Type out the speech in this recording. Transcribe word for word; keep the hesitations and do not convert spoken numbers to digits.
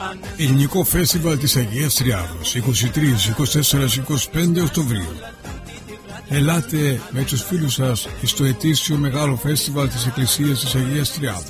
Ελληνικό Φεστιβάλ της Αγίας Τριάδος είκοσι τρία, είκοσι τέσσερα, είκοσι πέντε Οκτωβρίου. Ελάτε με τους φίλους σας στο ετήσιο μεγάλο φεστιβάλ της Εκκλησίας της Αγίας Τριάδος.